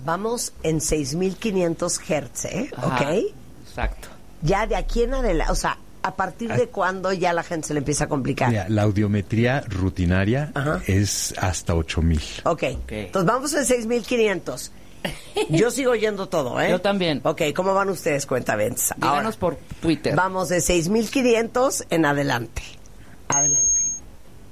vamos en 6,500 Hz, Ajá, ¿ok? Exacto. Ya de aquí en adelante, o sea, ¿a partir de cuándo ya la gente se le empieza a complicar? Mira, la audiometría rutinaria es hasta 8,000. Ok, entonces vamos en 6,500. Yo sigo oyendo todo, ¿eh? Yo también. Ok, ¿cómo van ustedes, cuentavientes? Díganos por Twitter. Vamos de 6,500 en adelante. Adelante.